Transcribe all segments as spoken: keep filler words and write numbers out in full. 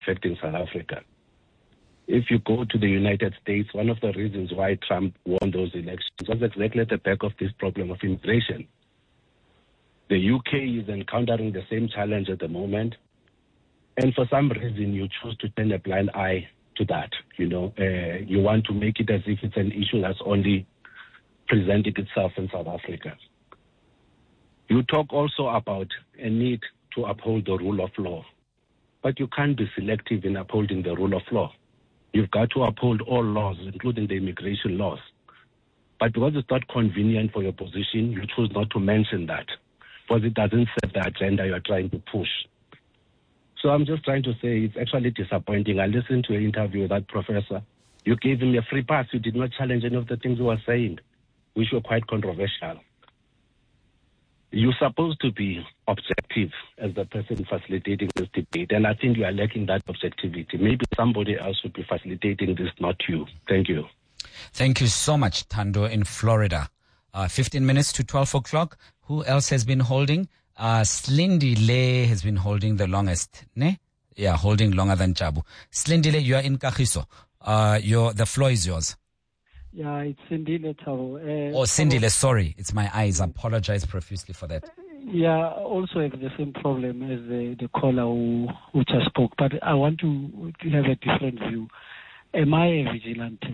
affecting South Africa. If you go to the United States, one of the reasons why Trump won those elections was exactly at the back of this problem of immigration. The U K is encountering the same challenge at the moment, and for some reason you choose to turn a blind eye to that. You know, uh, you want to make it as if it's an issue that's only presenting itself in South Africa. You talk also about a need to uphold the rule of law, but you can't be selective in upholding the rule of law. You've got to uphold all laws, including the immigration laws. But because it's not convenient for your position, you choose not to mention that, because it doesn't serve the agenda you're trying to push. So I'm just trying to say it's actually disappointing. I listened to an interview with that professor. You gave him a free pass. You did not challenge any of the things he was saying, which were quite controversial. You're supposed to be objective as the person facilitating this debate, and I think you are lacking that objectivity. Maybe somebody else should be facilitating this, not you. Thank you. Thank you so much, Thando in Florida. Uh, fifteen minutes to twelve o'clock. Who else has been holding? Uh, Slindile has been holding the longest, ne? Yeah, holding longer than Chabu. Slindile, you are in Kagiso. Uh, your, the floor is yours. Yeah, it's Sindile Tabo. Uh, oh, Sindile, sorry. It's my eyes. I apologize profusely for that. Yeah, also have the same problem as the, the caller who, who just spoke, but I want to, to have a different view. Am I a vigilante,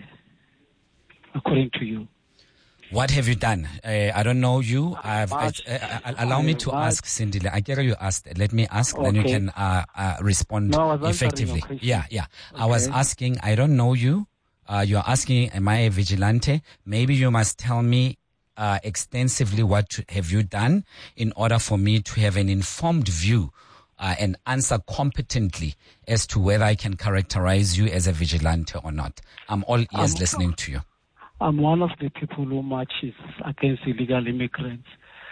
according to you? What have you done? Uh, I don't know you. I've, I, uh, uh, allow me to ask, Sindile. I get you asked. Let me ask, okay. Then you can uh, uh, respond no, effectively. Yeah, yeah. Okay. I was asking, I don't know you. Uh, you're asking, am I a vigilante? Maybe you must tell me uh, extensively what have you done in order for me to have an informed view uh, and answer competently as to whether I can characterize you as a vigilante or not. I'm all ears I'm, listening to you. I'm one of the people who marches against illegal immigrants.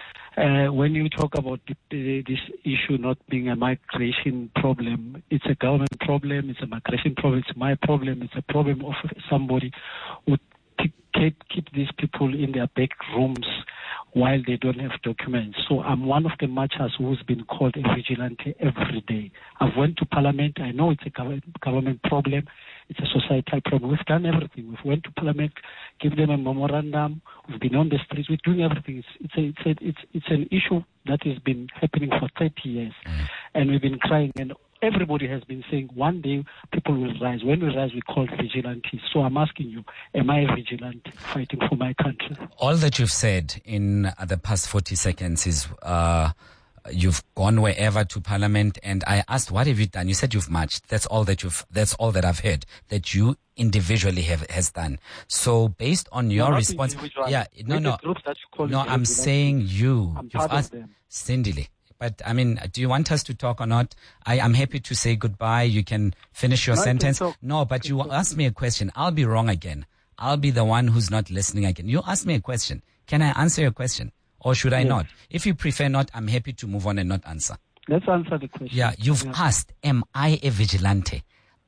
Uh, when you talk about the, the, this issue not being a migration problem, it's a government problem, it's a migration problem, it's my problem, it's a problem of somebody who t- keep these people in their back rooms while they don't have documents. So I'm one of the marchers who's been called a vigilante every day. I've went to parliament. I know it's a government problem. It's a societal problem. We've done everything. We've went to parliament, give them a memorandum. We've been on the streets. We're doing everything. It's it's a, it's a, it's it's an issue that has been happening for thirty years, and we've been crying. And everybody has been saying one day people will rise. When we rise, we call vigilantes. So I'm asking you, am I a vigilante fighting for my country? All that you've said in the past forty seconds is uh, you've gone wherever to parliament, and I asked, what have you done? You said you've marched. That's all that you've, that's all that I've heard that you individually have, has done. So based on your no, response, yeah, no, no, no, I'm saying you, I'm you've asked, Sindile. But I mean, do you want us to talk or not? I am happy to say goodbye. You can finish your no, sentence. No, but you asked me a question. I'll be wrong again. I'll be the one who's not listening again. You asked me a question. Can I answer your question? Or should I yes. not? If you prefer not, I'm happy to move on and not answer. Let's answer the question. Yeah, you've yeah. asked, am I a vigilante?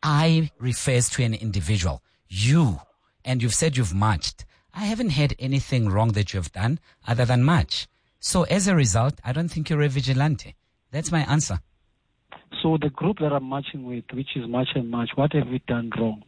I refers to an individual. You. And you've said you've marched. I haven't heard anything wrong that you have done other than march. So as a result, I don't think you're a vigilante. That's my answer. So the group that I'm marching with, which is March and March, what have we done wrong?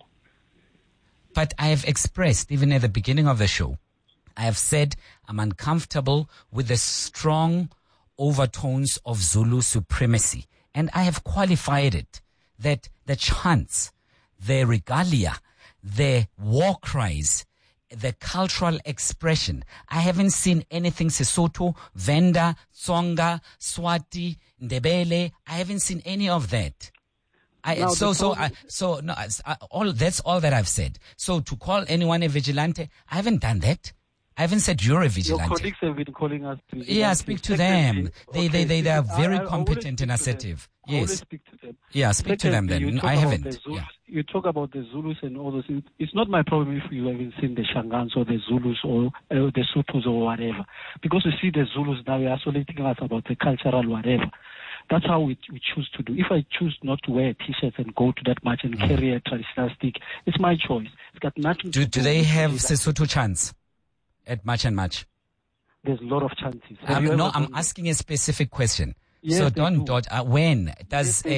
But I have expressed, even at the beginning of the show, I have said I'm uncomfortable with the strong overtones of Zulu supremacy. And I have qualified it that the chants, the regalia, the war cries, the cultural expression. I haven't seen anything Sesotho, Venda, Tsonga, Swati, Ndebele. I haven't seen any of that. I, now so, so, I, so, no, I, all, that's all that I've said. So to call anyone a vigilante, I haven't done that. I haven't said you're a vigilante. Your colleagues have been calling us vigilantes. Yeah, speak to them. They, okay. they, they, they are very I, I competent and assertive. I yes. Speak to them. Yeah, speak Secondly, to them then. I haven't. The Zulus, yeah. You talk about the Zulus and all those things. It's not my problem if you haven't seen the Shangans or the Zulus or uh, the Sothos or whatever. Because we see the Zulus now, we're isolating us about the cultural whatever. That's how we, we choose to do. If I choose not to wear a T-shirt and go to that march and mm. carry a traditional stick, it's my choice. It's got nothing do, to do. Do Do they have Sesotho chants at March and March? There's a lot of chances. Um, no, I'm asking a specific question. Yes, so don't do. dodge. Uh, when does yes, a do.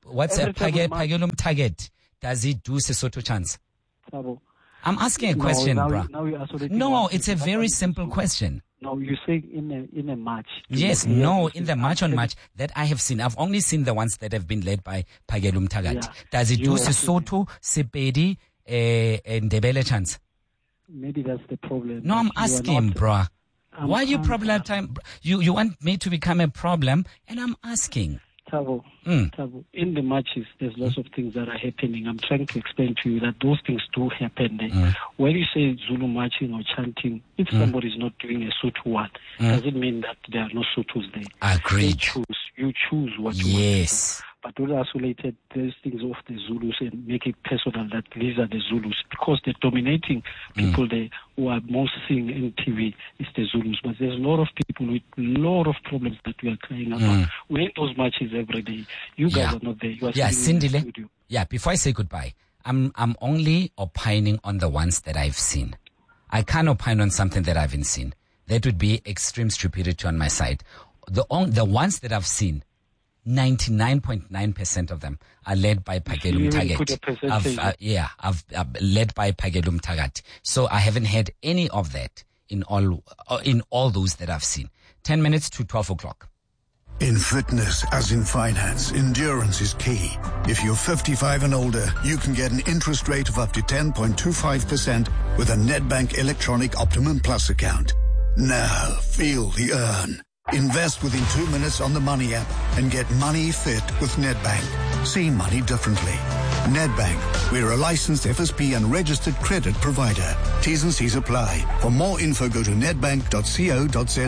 what's a Page, Pagelum target? Does it do Sesotho chants? Thabo. I'm asking a question, no, bro. Now you're no, it's a very simple question. No, you say in a in a match. Yes, no, in the match on match that I have seen. I've only seen the ones that have been led by Pagelum Tagat. Yeah. Does it do Sesotho, Sepedi, and Ndebele chants? Maybe that's the problem. No, I'm asking, bro. Why are you problem time? You you want me to become a problem, and I'm asking. Thabo, mm. Thabo, in the matches, there's lots of things that are happening. I'm trying to explain to you that those things do happen. Mm. When you say Zulu marching or chanting, if mm. somebody's not doing a Sotho one, mm. does it mean that there are no Sothos there? Agreed. You choose, you choose what you yes. want to do. But don't isolate these things off the Zulus and make it personal that these are the Zulus. Because the dominating people mm. there who are most seen in T V is the Zulus. But there's a lot of people with a lot of problems that we are crying about. Mm. We're in those matches every day. You guys yeah. are not there. You are yeah, sitting in the Sindile, studio. Yeah, before I say goodbye, I'm I'm only opining on the ones that I've seen. I can't opine on something that I haven't seen. That would be extreme stupidity on my side. The on, the ones that I've seen, ninety-nine point nine percent of them are led by Pagelum Tagat. I've, uh, yeah, I've, uh, led by Pagelum Tagat. So I haven't had any of that in all uh, in all those that I've seen. Ten minutes to twelve o'clock. In fitness, as in finance, endurance is key. If you're fifty-five and older, you can get an interest rate of up to ten point two five percent with a Nedbank Electronic Optimum Plus account. Now, feel the earn. Invest within two minutes on the Money app and get money fit with Nedbank. See money differently. Nedbank, we're a licensed F S P and registered credit provider. T's and C's apply. For more info, go to nedbank dot co dot za.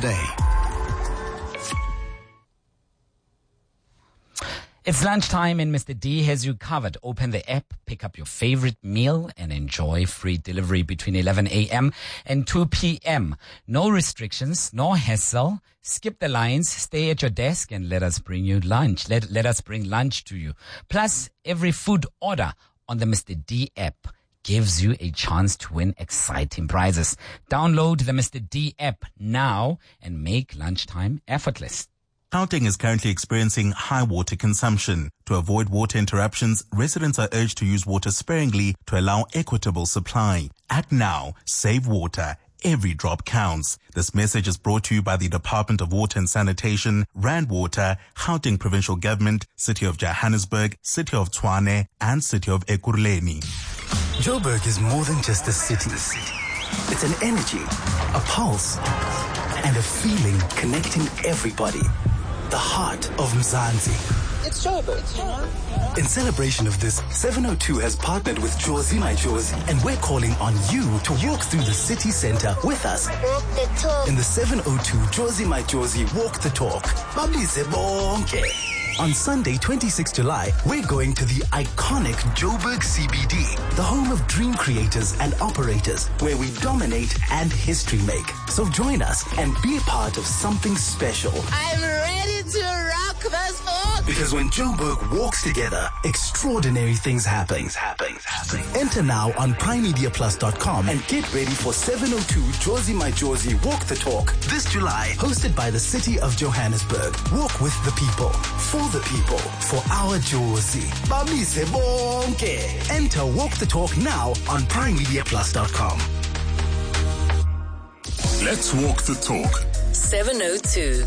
It's lunchtime and Mister D has you covered. Open the app, pick up your favorite meal and enjoy free delivery between eleven a.m. and two p.m. No restrictions, no hassle. Skip the lines, stay at your desk and let us bring you lunch. Let, let us bring lunch to you. Plus, every food order on the Mister D app gives you a chance to win exciting prizes. Download the Mister D app now and make lunchtime effortless. Gauteng is currently experiencing high water consumption. To avoid water interruptions, residents are urged to use water sparingly to allow equitable supply. Act now. Save water. Every drop counts. This message is brought to you by the Department of Water and Sanitation, Rand Water, Gauteng Provincial Government, City of Johannesburg, City of Tshwane, and City of Ekurhuleni. Joburg is more than just a city. It's an energy, a pulse, and a feeling connecting everybody. The heart of Mzansi. It's Joburg. In celebration of this, seven oh two has partnered with Jozi My Jozi, and we're calling on you to walk through the city center with us. Walk the talk. In the seven oh two Jozi My Jozi Walk the Talk. Babize bonke. On Sunday, twenty-sixth of July, we're going to the iconic Joburg C B D, the home of dream creators and operators, where we dominate and history make. So join us and be a part of something special. I'm ready to rock this book. Because when Joburg walks together, extraordinary things happen. Things happen. happen. Enter now on prime media plus dot com and get ready for seven oh two Jozi My Jozi Walk the Talk this July, hosted by the City of Johannesburg. Walk with the people, for the people, for our Jozi. Bamise bonke. Enter Walk the Talk now on prime media plus dot com. Let's walk the talk. seven oh two.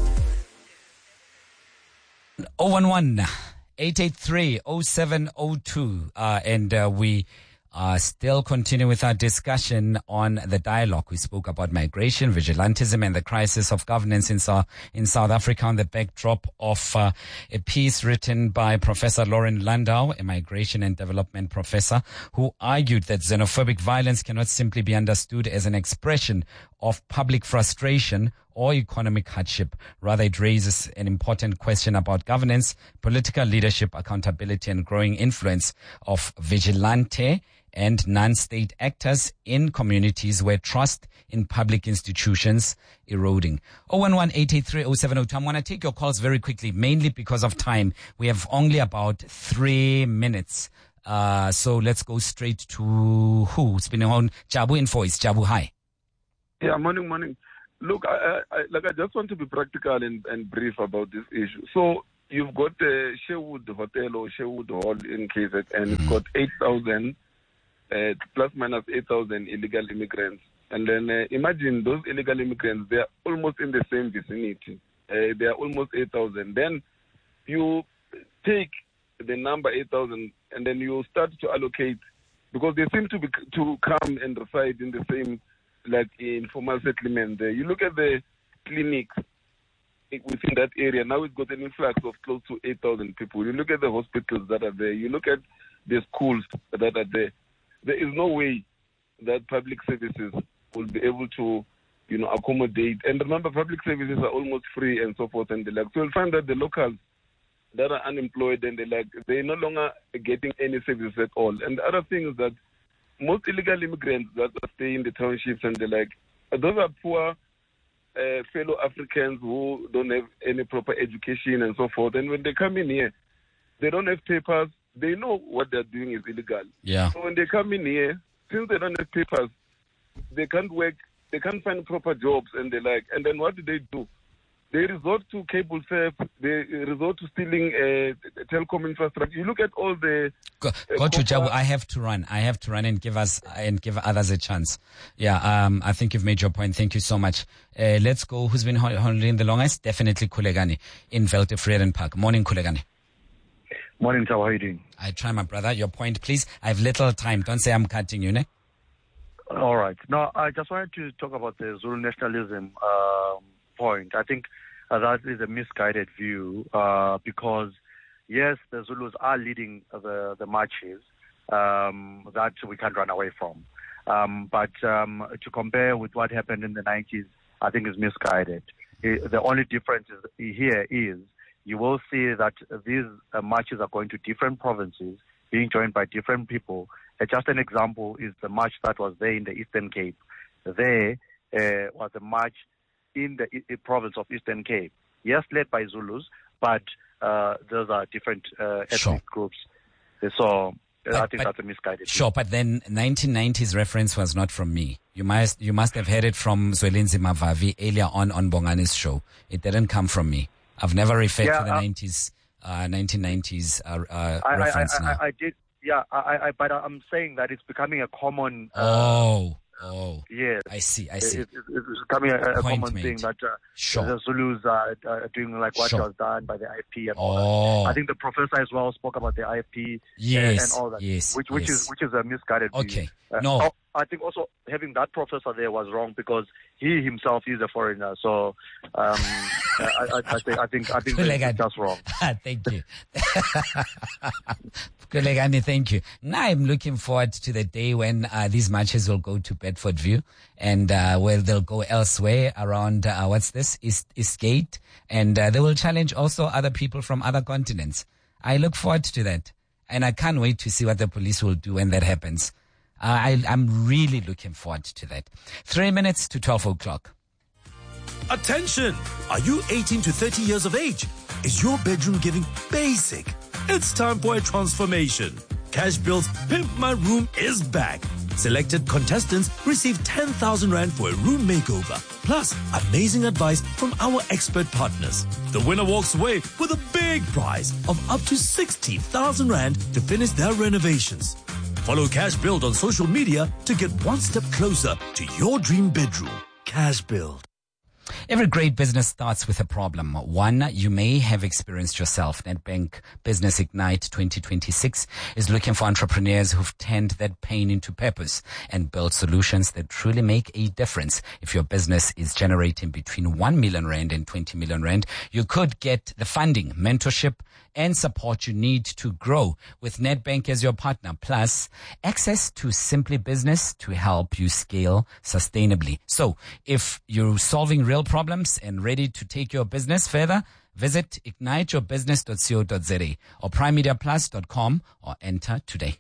oh one one, eight eight three, oh seven oh two. Uh, and uh, we uh, still continue with our discussion on the dialogue. We spoke about migration, vigilantism, and the crisis of governance in, South in South Africa on the backdrop of uh, a piece written by Professor Lauren Landau, a migration and development professor, who argued that xenophobic violence cannot simply be understood as an expression of public frustration or economic hardship. Rather, it raises an important question about governance, political leadership, accountability, and growing influence of vigilante and non-state actors in communities where trust in public institutions eroding. oh one one, eight eight three, oh seven oh two. I'm going to take your calls very quickly, mainly because of time. We have only about three minutes. Uh, so let's go straight to who? Spinning on Jabu in voice. Jabu, hi. Yeah, morning, morning. Look, I, I, like I just want to be practical and, and brief about this issue. So you've got the Sherwood Hotel or Sherwood Hall in K Z N, and it's got eight thousand, uh, plus minus eight thousand illegal immigrants. And then uh, imagine those illegal immigrants, they are almost in the same vicinity. Uh, they are almost eight thousand. Then you take the number eight thousand and then you start to allocate, because they seem to be to come and reside in the same, like, informal settlement there. You look at the clinics within that area, now it's got an influx of close to eight thousand people. You look at the hospitals that are there, you look at the schools that are there. There is no way that public services will be able to, you know, accommodate. And remember, public services are almost free and so forth and the like. So you'll find that the locals that are unemployed and they like, they're no longer getting any services at all. And the other thing is that most illegal immigrants that stay in the townships and the like, those are poor uh, fellow Africans who don't have any proper education and so forth. And when they come in here, they don't have papers. They know what they're doing is illegal. Yeah. So when they come in here, since they don't have papers, they can't work, they can't find proper jobs and the like. And then what do they do? They resort to cable theft. They resort to stealing uh, telecom infrastructure. You look at all the. Go, uh, go to Jabu. I have to run. I have to run and give us and give others a chance. Yeah. Um. I think you've made your point. Thank you so much. Uh, let's go. Who's been holding the longest? Definitely Kulegani in Velte Freden Park. Morning, Kulegani. Morning, how are you doing? I try, my brother. Your point, please. I have little time. Don't say I'm cutting you, ne? All right. No, I just wanted to talk about the Zulu nationalism um, point. I think uh, that is a misguided view uh, because, yes, the Zulus are leading the, the marches um, that we can't run away from. Um, but um, to compare with what happened in the nineties, I think is misguided. It, the only difference is, here is you will see that these uh, marches are going to different provinces, being joined by different people. Uh, just an example is the march that was there in the Eastern Cape. There uh, was a march in the I- province of Eastern Cape. Yes, led by Zulus, but uh, those are different uh, ethnic Sure. groups. So But- I think but- that's a misguided. Sure, but then nineteen nineties reference was not from me. You must you must have heard it from Zwelinzi Mavavi earlier on on Bongani's show. It didn't come from me. I've never referred Yeah, to the uh, nineties, uh, nineteen nineties uh, uh, I, I, reference I, now. I, I did, yeah, I, I, but I'm saying that it's becoming a common. Uh, oh, oh, yes, I see, I see. It, it, it's becoming a, a Point common made. thing that uh, Sure. the Zulus are uh, doing like what Sure. was done by the I P and all Oh. that. I think the professor as well spoke about the I P Yes, and, and all that, yes, which which yes. is which is a misguided view. Okay, Uh, no. oh, I think also having that professor there was wrong because he himself is a foreigner. So um, I, I, I think I think I think Kulegani. that's just wrong. Thank you. Kulegani, thank you. Now I'm looking forward to the day when uh, these matches will go to Bedford View and uh, where they'll go elsewhere around, uh, what's this, East, Eastgate. And uh, they will challenge also other people from other continents. I look forward to that. And I can't wait to see what the police will do when that happens. Uh, I, I'm really looking forward to that. Three minutes to twelve o'clock. Attention! Are you eighteen to thirty years of age? Is your bedroom giving basic? It's time for a transformation. Cashbuild's Pimp My Room is back. Selected contestants receive ten thousand rand for a room makeover, plus amazing advice from our expert partners. The winner walks away with a big prize of up to sixty thousand rand to finish their renovations. Follow Cashbuild on social media to get one step closer to your dream bedroom. Cashbuild. Every great business starts with a problem. One you may have experienced yourself. Nedbank Business Ignite twenty twenty-six is looking for entrepreneurs who've turned that pain into purpose and built solutions that truly make a difference. If your business is generating between one million rand and twenty million rand, you could get the funding, mentorship, and support you need to grow with Nedbank as your partner, plus access to Simply Business to help you scale sustainably. So if you're solving real problems and ready to take your business further, visit ignite your business dot co dot za or prime media plus dot com or enter today.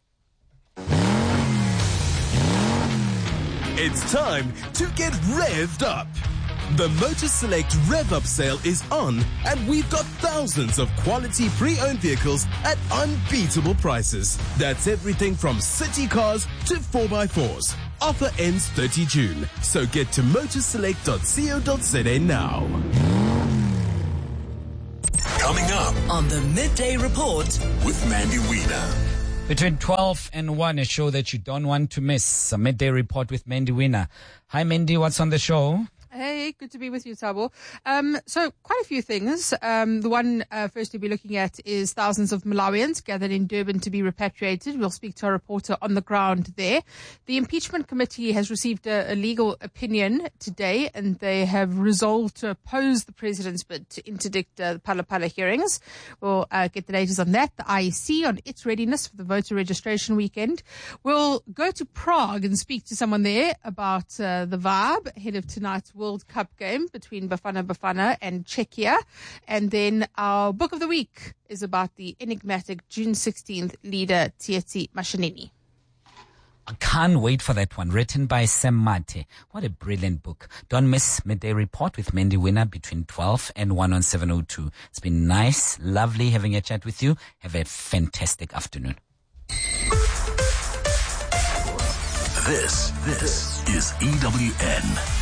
It's time to get revved up. The Motor Select Rev Up sale is on, and we've got thousands of quality pre-owned vehicles at unbeatable prices. That's everything from city cars to four by fours. Offer ends thirtieth of June, so get to motor select dot co dot za now. Coming up on the Midday Report with Mandy Wiener. Between twelve and one, a show that you don't want to miss. A Midday Report with Mandy Wiener. Hi, Mandy. What's on the show? Hey, good to be with you, Thabo. Um, so quite a few things. Um, the one uh, first to be looking at is thousands of Malawians gathered in Durban to be repatriated. We'll speak to a reporter on the ground there. The impeachment committee has received a, a legal opinion today, and they have resolved to oppose the president's bid to interdict uh, the Phala Phala hearings. We'll uh, get the latest on that. The I E C on its readiness for the voter registration weekend. We'll go to Prague and speak to someone there about uh, the vibe ahead of tonight's World Cup game between Bafana Bafana and Czechia. And then our book of the week is about the enigmatic June sixteenth leader Tsietsi Mashinini. I can't wait for that one. Written by Sam Mate. What a brilliant book. Don't miss Midday Report with Mandy Wiener between twelve and one on seven oh two. It's been nice, lovely having a chat with you. Have a fantastic afternoon. This, this is E W N.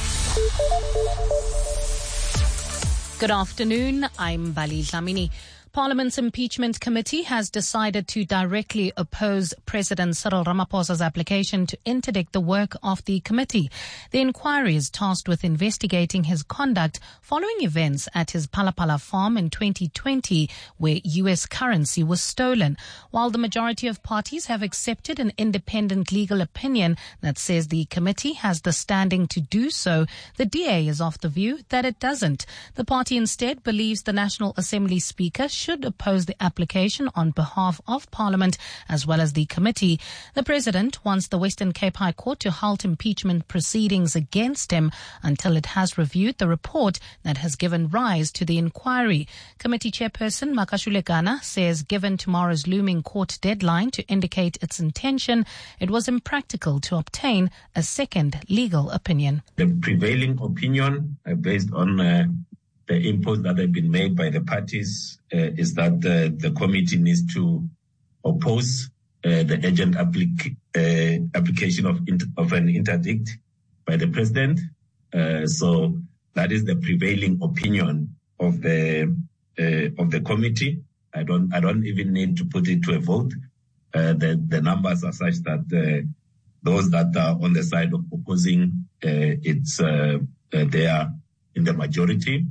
Good afternoon. I'm Bali Dlamini. Parliament's Impeachment Committee has decided to directly oppose President Cyril Ramaphosa's application to interdict the work of the committee. The inquiry is tasked with investigating his conduct following events at his Phala Phala farm in twenty twenty, where U S currency was stolen. While the majority of parties have accepted an independent legal opinion that says the committee has the standing to do so, the D A is of the view that it doesn't. The party instead believes the National Assembly Speaker should oppose the application on behalf of Parliament as well as the committee. The President wants the Western Cape High Court to halt impeachment proceedings against him until it has reviewed the report that has given rise to the inquiry. Committee Chairperson Makashule Gana says given tomorrow's looming court deadline to indicate its intention, it was impractical to obtain a second legal opinion. The prevailing opinion uh, based on uh, the inputs that have been made by the parties uh, is that the, the committee needs to oppose uh, the urgent applic- uh, application of, inter- of an interdict by the president. Uh, so that is the prevailing opinion of the uh, of the committee. I don't I don't even need to put it to a vote. Uh, the the numbers are such that uh, those that are on the side of opposing uh, it's uh, uh, they are in the majority.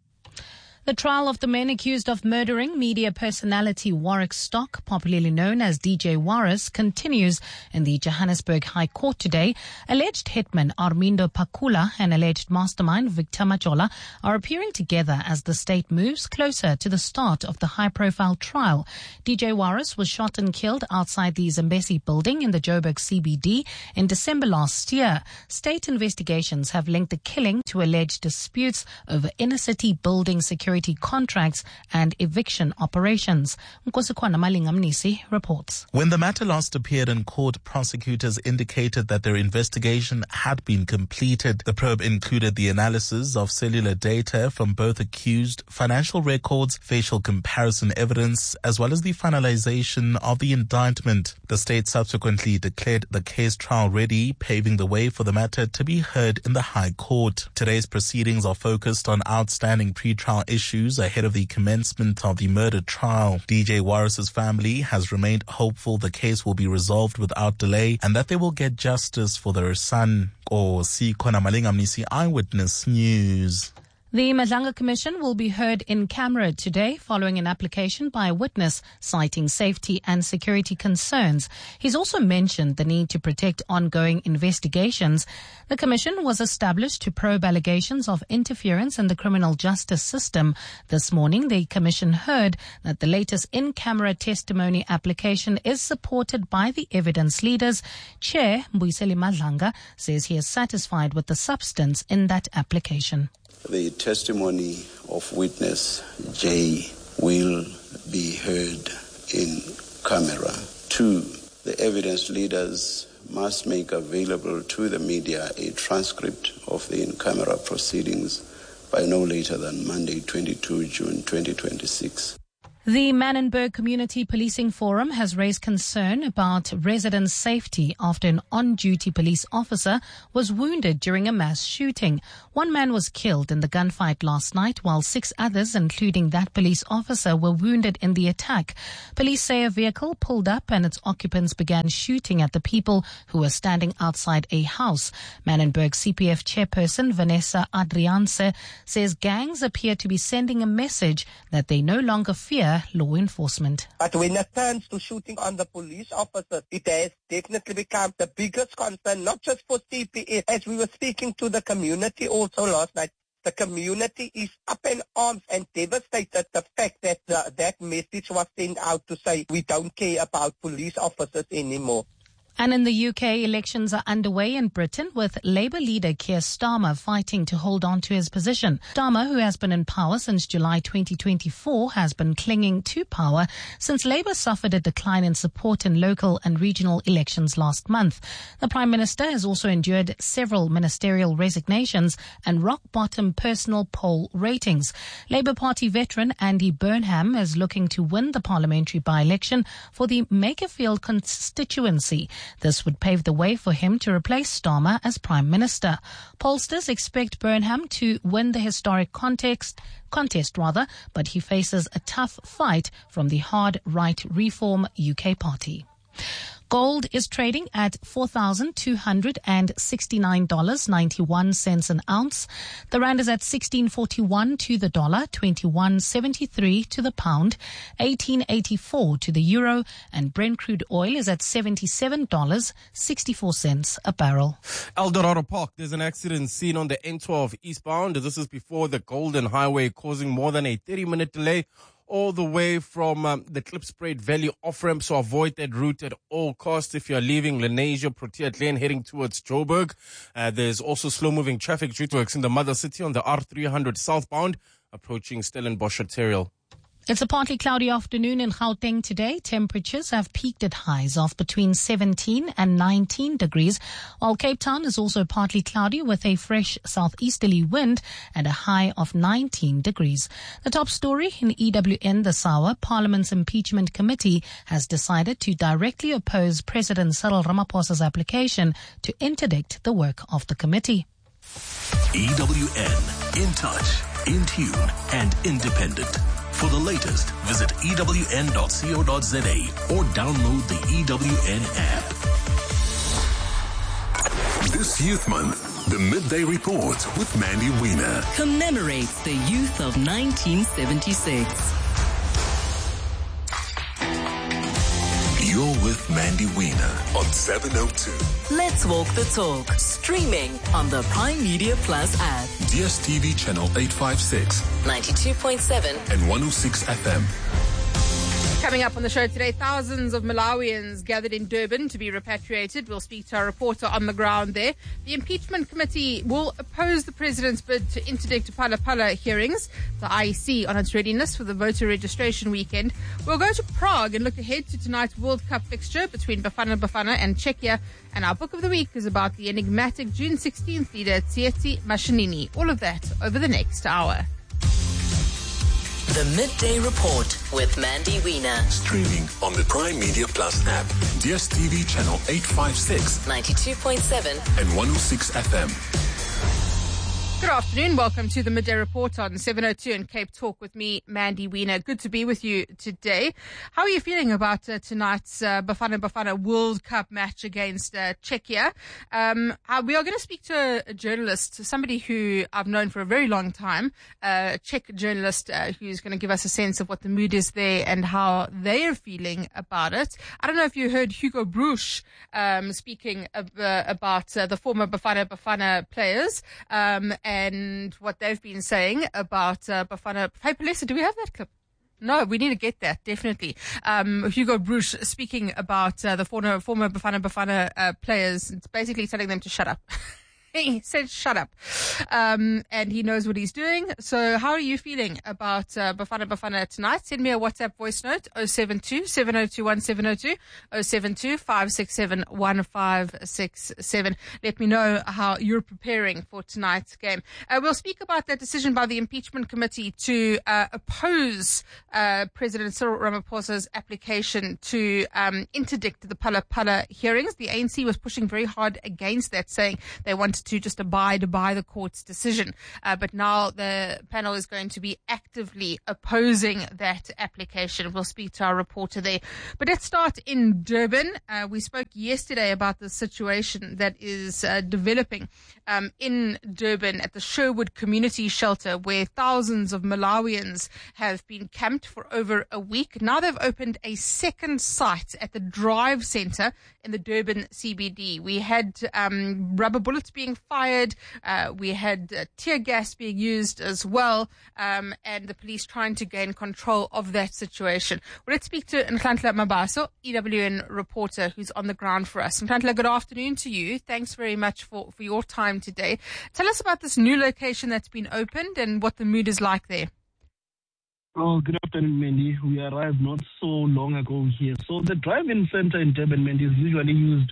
The trial of the men accused of murdering media personality Warwick Stock, popularly known as D J Warris, continues in the Johannesburg High Court today. Alleged hitman Armindo Pakula and alleged mastermind Victor Majola are appearing together as the state moves closer to the start of the high-profile trial. D J Warris was shot and killed outside the Zambesi building in the Joburg C B D in December last year. State investigations have linked the killing to alleged disputes over inner-city building security contracts and eviction operations. Nkosikwana Malingamnisi reports. When the matter last appeared in court, prosecutors indicated that their investigation had been completed. The probe included the analysis of cellular data from both accused, financial records, facial comparison evidence, as well as the finalization of the indictment. The state subsequently declared the case trial ready, paving the way for the matter to be heard in the High Court. Today's proceedings are focused on outstanding pre-trial issues ahead of the commencement of the murder trial. D J Warris's family has remained hopeful the case will be resolved without delay and that they will get justice for their son. Or see Kona Malingamnisi Eyewitness News. The Madlanga Commission will be heard in camera today following an application by a witness citing safety and security concerns. He's also mentioned the need to protect ongoing investigations. The commission was established to probe allegations of interference in the criminal justice system. This morning, the commission heard that the latest in-camera testimony application is supported by the evidence leaders. Chair Mbuyiseli Madlanga says he is satisfied with the substance in that application. The testimony of witness J will be heard in camera. Two, the evidence leaders must make available to the media a transcript of the in-camera proceedings by no later than Monday, twenty-second of June, twenty twenty-six. The Manenberg Community Policing Forum has raised concern about residents' safety after an on-duty police officer was wounded during a mass shooting. One man was killed in the gunfight last night, while six others, including that police officer, were wounded in the attack. Police say a vehicle pulled up and its occupants began shooting at the people who were standing outside a house. Manenberg C P F chairperson Vanessa Adrianse says gangs appear to be sending a message that they no longer fear law enforcement. But when it turns to shooting on the police officers, it has definitely become the biggest concern, not just for C P F. As we were speaking to the community also last night, the community is up in arms and devastated the fact that uh, that message was sent out to say we don't care about police officers anymore. And in the U K, elections are underway in Britain, with Labour leader Keir Starmer fighting to hold on to his position. Starmer, who has been in power since July twenty twenty-four, has been clinging to power since Labour suffered a decline in support in local and regional elections last month. The Prime Minister has also endured several ministerial resignations and rock-bottom personal poll ratings. Labour Party veteran Andy Burnham is looking to win the parliamentary by-election for the Makerfield constituency. This would pave the way for him to replace Starmer as Prime Minister. Pollsters expect Burnham to win the historic context, contest, rather, but he faces a tough fight from the hard right Reform U K party. Gold is trading at four thousand two hundred sixty-nine dollars and ninety-one cents an ounce. The rand is at sixteen forty-one to the dollar, twenty-one seventy-three to the pound, eighteen eighty-four to the euro, and Brent crude oil is at seventy-seven dollars and sixty-four cents a barrel. Eldorado Park, there's an accident seen on the N twelve eastbound. This is before the Golden Highway, causing more than a thirty-minute delay all the way from um, the Klipspruit Valley off-ramp, so avoid that route at all costs if you're leaving Lenasia, Protea Glen, heading towards Joburg. Uh, there's also slow-moving traffic due to works in the Mother City on the R three hundred southbound, approaching Stellenbosch arterial. It's a partly cloudy afternoon in Gauteng today. Temperatures have peaked at highs of between seventeen and nineteen degrees, while Cape Town is also partly cloudy with a fresh southeasterly wind and a high of nineteen degrees. The top story in E W N this hour, Parliament's Impeachment Committee has decided to directly oppose President Cyril Ramaphosa's application to interdict the work of the committee. E W N, in touch, in tune, and independent. For the latest, visit E W N dot co dot za or download the E W N app. This Youth Month, the Midday Report with Mandy Wiener commemorates the youth of nineteen seventy-six. You're with Mandy Wiener on seven oh two. Let's walk the talk. Streaming on the Prime Media Plus app. D S T V channel eight fifty-six, ninety-two point seven, and one oh six F M. Coming up on the show today, thousands of Malawians gathered in Durban to be repatriated. We'll speak to our reporter on the ground there. The impeachment committee will oppose the president's bid to interdict Phala Phala hearings. The I E C on its readiness for the voter registration weekend. We'll go to Prague and look ahead to tonight's World Cup fixture between Bafana Bafana and Czechia. And our book of the week is about the enigmatic June sixteenth leader, Tsietsi Mashinini. All of that over the next hour. The Midday Report with Mandy Wiener. Streaming on the Prime Media Plus app, D S T V channel eight fifty-six, ninety-two point seven, and one oh six F M. Good afternoon. Welcome to the Midday Report on seven oh two and Cape Talk with me, Mandy Wiener. Good to be with you today. How are you feeling about uh, tonight's uh, Bafana Bafana World Cup match against uh, Czechia? Um, uh, we are going to speak to a, a journalist, somebody who I've known for a very long time, uh, a Czech journalist uh, who's going to give us a sense of what the mood is there and how they're feeling about it. I don't know if you heard Hugo Broos um, speaking ab- uh, about uh, the former Bafana Bafana players um, and And what they've been saying about uh, Bafana. Hey, Palesa, do we have that clip? No, we need to get that, definitely. Um, Hugo Broos speaking about uh, the former, former Bafana Bafana uh, players, basically telling them to shut up. he said, shut up. Um, and he knows what he's doing. So how are you feeling about uh, Bafana Bafana tonight? Send me a WhatsApp voice note, oh seven two, seven oh two, one seven oh two, oh seven two, five six seven, one five six seven. Let me know how you're preparing for tonight's game. Uh, we'll speak about that decision by the impeachment committee to uh, oppose uh, President Cyril Ramaphosa's application to um, interdict the Phala Phala hearings. The A N C was pushing very hard against that, saying they wanted to just abide by the court's decision. Uh, but now the panel is going to be actively opposing that application. We'll speak to our reporter there. But let's start in Durban. Uh, we spoke yesterday about the situation that is uh, developing um, in Durban at the Sherwood Community Shelter, where thousands of Malawians have been camped for over a week. Now they've opened a second site at the Drive Centre in the Durban C B D. We had um, rubber bullets being fired. Uh, we had uh, tear gas being used as well, um, and the police trying to gain control of that situation. Well, let's speak to Nhlanhla Mabaso, E W N reporter, who's on the ground for us. Nhlanhla, good afternoon to you. Thanks very much for, for your time today. Tell us about this new location that's been opened and what the mood is like there. Oh, good afternoon, Mandy. We arrived not so long ago here. So the drive-in center in Durban, Mandy, is usually used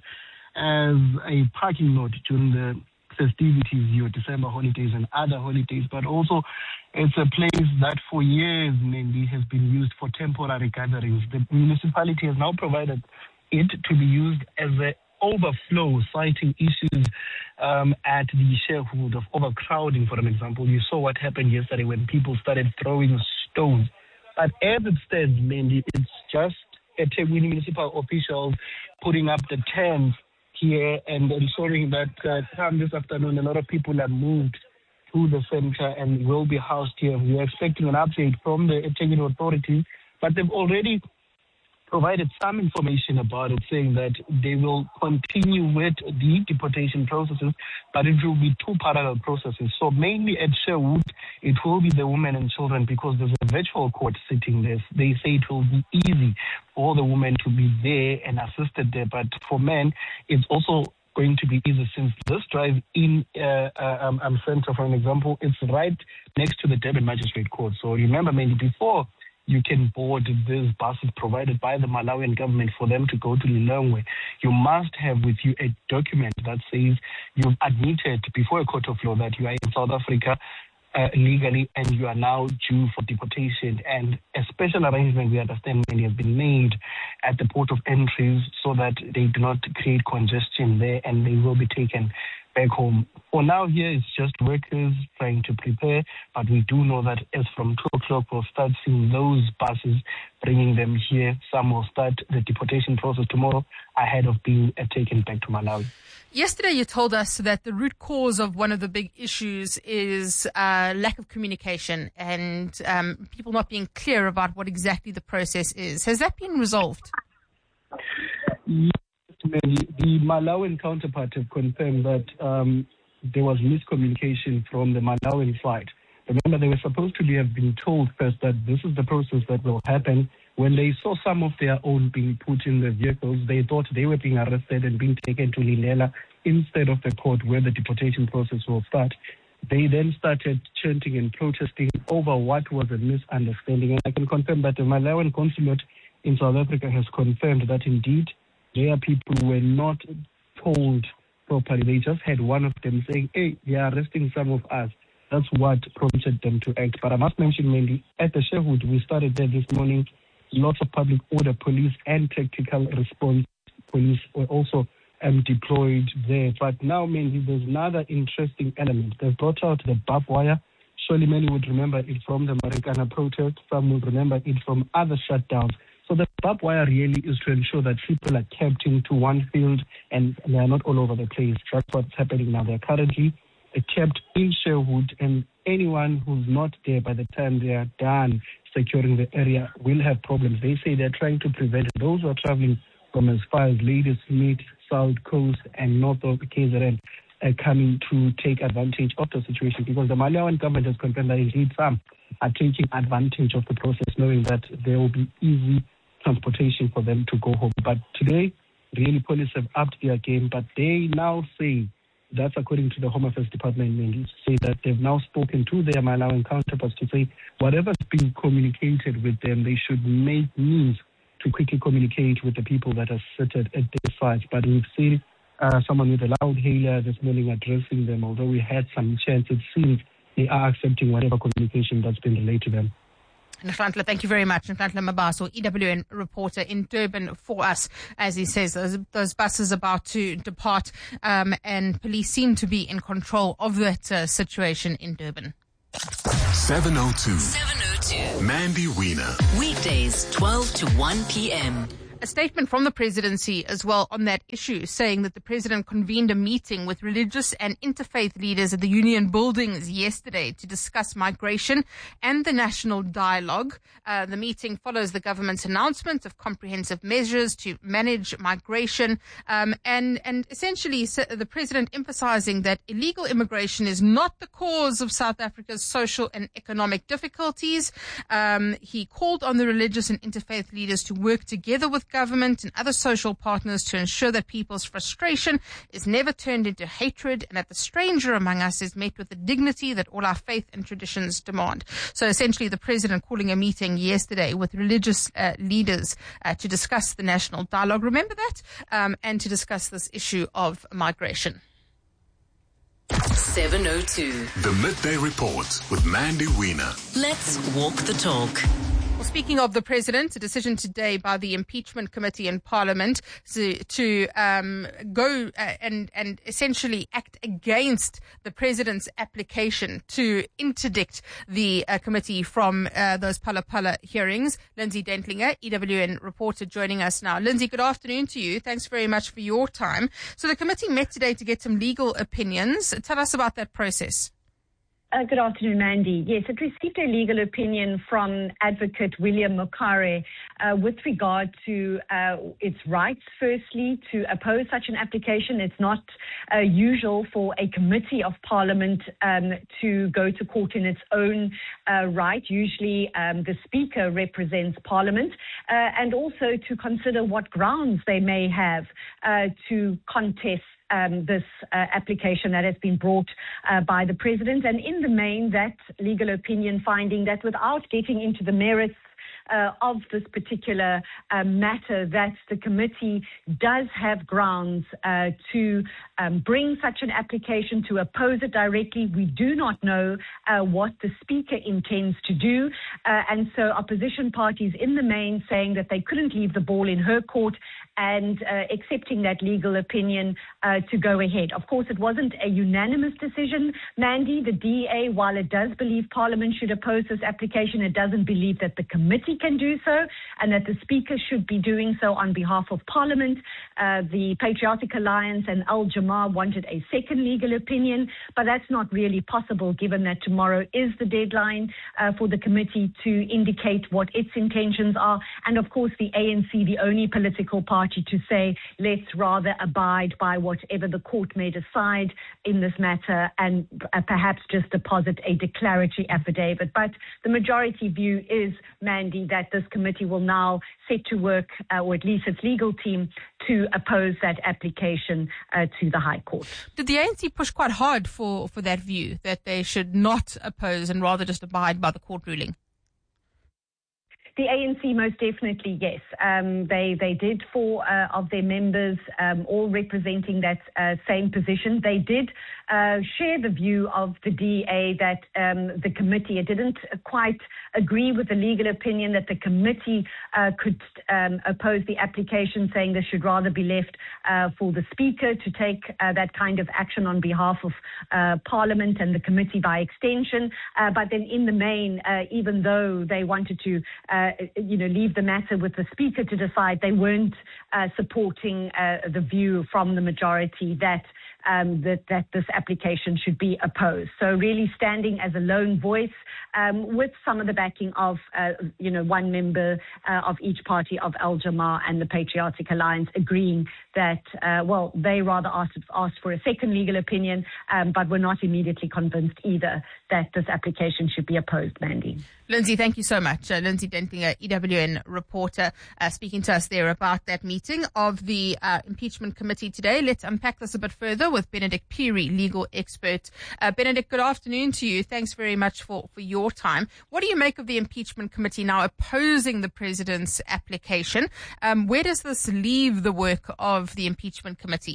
as a parking lot during the festivities, your December holidays and other holidays, but also it's a place that for years, Mandy, has been used for temporary gatherings. The municipality has now provided it to be used as an overflow, citing issues um, at the Sherwood of overcrowding, for an example. You saw what happened yesterday when people started throwing stones. But as it stands, Mandy, it's just a eThekwini municipal officials putting up the tents here and ensuring that uh, come this afternoon, a lot of people have moved to the center and will be housed here. We are expecting an update from the eThekwini authorities, but they've already provided some information about it, saying that they will continue with the deportation processes, but it will be two parallel processes. So mainly at Sherwood, it will be the women and children because there's a virtual court sitting there. They say it will be easy for the women to be there and assisted there, but for men, it's also going to be easy since this drive-in uh, uh, um, um, center, for an example, it's right next to the Durban Magistrate Court. So remember, mainly before you can board these buses provided by the Malawian government for them to go to Lilongwe, you must have with you a document that says you've admitted before a court of law that you are in South Africa uh, legally and you are now due for deportation. And a special arrangement, we understand, many have been made at the port of entries so that they do not create congestion there and they will be taken back home. For now, here it's just workers trying to prepare, but we do know that as from two o'clock, we'll start seeing those buses bringing them here. Some will start the deportation process tomorrow ahead of being uh, taken back to Malawi. Yesterday, you told us that the root cause of one of the big issues is uh, lack of communication and um, people not being clear about what exactly the process is. Has that been resolved? Yes. The Malawian counterpart have confirmed that um, there was miscommunication from the Malawian side. Remember, they were supposed to be, have been told first that this is the process that will happen. When they saw some of their own being put in the vehicles, they thought they were being arrested and being taken to Lilela instead of the court where the deportation process will start. They then started chanting and protesting over what was a misunderstanding. And I can confirm that the Malawian consulate in South Africa has confirmed that indeed their people were not told properly. They just had one of them saying, hey, they are arresting some of us. That's what prompted them to act. But I must mention, mainly, at the Sherwood, we started there this morning. Lots of public order police and tactical response police were also um, deployed there. But now, mainly, there's another interesting element. They've brought out the barbed wire. Surely many would remember it from the Marikana protest. Some would remember it from other shutdowns. So the barbed wire really is to ensure that people are kept into one field and they are not all over the place. That's what's happening now. They're currently kept in Sherwood, and anyone who's not there by the time they are done securing the area will have problems. They say they're trying to prevent those who are traveling from as far as Ladysmith, South Coast, and north of K Z N uh, coming to take advantage of the situation, because the Malawian government has confirmed that indeed some are taking advantage of the process, knowing that there will be easy transportation for them to go home. But today, really, police have upped their game, but they now say That's according to the Home Affairs Department, Mandy, to say that they've now spoken to their Malawian counterparts to say whatever's being communicated with them, they should make means to quickly communicate with the people that are seated at their sites. But we've seen uh, someone with a loud hailer this morning addressing them. Although we had some chance, it seems they are accepting whatever communication that's been relayed to them. Nhlanhla, thank you very much. Nhlanhla Mabaso, E W N reporter in Durban for us. As he says, those, those buses about to depart, um, and police seem to be in control of that uh, situation in Durban. seven oh two. seven oh two. Mandy Wiener. Weekdays, twelve to one p.m. A statement from the presidency as well on that issue, saying that the president convened a meeting with religious and interfaith leaders at the union buildings yesterday to discuss migration and the national dialogue. Uh, the meeting follows the government's announcement of comprehensive measures to manage migration, um, and, and essentially the president emphasizing that illegal immigration is not the cause of South Africa's social and economic difficulties. Um, he called on the religious and interfaith leaders to work together with government and other social partners to ensure that people's frustration is never turned into hatred and that the stranger among us is met with the dignity that all our faith and traditions demand. So essentially the president calling a meeting yesterday with religious uh, leaders uh, to discuss the national dialogue. Remember that? Um, and to discuss this issue of migration. seven oh two. The Midday Report with Mandy Wiener. Let's walk the talk. Well, speaking of the president, a decision today by the impeachment committee in Parliament to, to um, go uh, and, and essentially act against the president's application to interdict the uh, committee from uh, those Phala Phala hearings. Lindsay Dentlinger, E W N reporter, joining us now. Lindsay, good afternoon to you. Thanks very much for your time. So the committee met today to get some legal opinions. Tell us about that process. Uh, good afternoon, Mandy. Yes, it received a legal opinion from Advocate William Mokare uh, with regard to uh, its rights, firstly, to oppose such an application. It's not uh, usual for a committee of Parliament um, to go to court in its own uh, right. Usually um, the Speaker represents Parliament, uh, and also to consider what grounds they may have uh, to contest Um, this uh, application that has been brought uh, by the president. And in the main, that legal opinion finding that without getting into the merits Uh, of this particular uh, matter, that the committee does have grounds uh, to um, bring such an application, to oppose it directly. We do not know uh, what the Speaker intends to do. Uh, and so opposition parties in the main saying that they couldn't leave the ball in her court and uh, accepting that legal opinion uh, to go ahead. Of course, it wasn't a unanimous decision, Mandy. The D A, while it does believe Parliament should oppose this application, it doesn't believe that the committee can do so and that the Speaker should be doing so on behalf of Parliament. Uh, the Patriotic Alliance and Al Jamar wanted a second legal opinion, but that's not really possible given that tomorrow is the deadline uh, for the committee to indicate what its intentions are. And of course, the A N C, the only political party to say, let's rather abide by whatever the court may decide in this matter and uh, perhaps just deposit a declaratory affidavit. But the majority view is, Mandy, that this committee will now set to work, uh, or at least its legal team, to oppose that application uh, to the High Court. Did the A N C push quite hard for, for that view, that they should not oppose and rather just abide by the court ruling? The A N C most definitely, yes. Um, they they did four uh, of their members, um, all representing that uh, same position. They did uh, share the view of the D A that um, the committee, it didn't quite agree with the legal opinion that the committee uh, could um, oppose the application, saying this should rather be left uh, for the Speaker to take uh, that kind of action on behalf of uh, Parliament and the committee by extension. Uh, but then in the main, uh, even though they wanted to uh, Uh, you know, leave the matter with the Speaker to decide, they weren't uh, supporting uh, the view from the majority that um, that, that this application should be opposed. So really standing as a lone voice um, with some of the backing of, uh, you know, one member uh, of each party of Al Jamar and the Patriotic Alliance agreeing that, uh, well, they rather asked, asked for a second legal opinion, um, but were not immediately convinced either that this application should be opposed, Mandy. Lindsay, thank you so much. Uh, Lindsay Dentlinger, E W N reporter, uh, speaking to us there about that meeting of the uh, impeachment committee today. Let's unpack this a bit further with Benedict Peary, legal expert. Uh, Benedict, good afternoon to you. Thanks very much for, for your time. What do you make of the impeachment committee now opposing the president's application? Um, where does this leave the work of the impeachment committee?